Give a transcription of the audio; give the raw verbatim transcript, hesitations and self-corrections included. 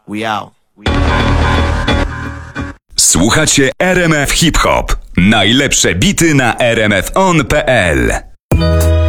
We out. Słuchacie R M F Hip Hop. Najlepsze bity na r m f on kropka p l.